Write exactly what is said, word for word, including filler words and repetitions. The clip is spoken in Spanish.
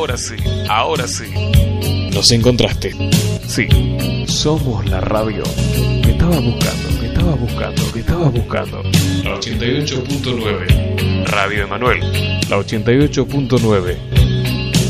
Ahora sí, ahora sí. Nos encontraste. Sí, somos la radio que estabas buscando, que estabas buscando, que estabas buscando. La ochenta y ocho punto nueve. Radio Emanuel. La ochenta y ocho punto nueve.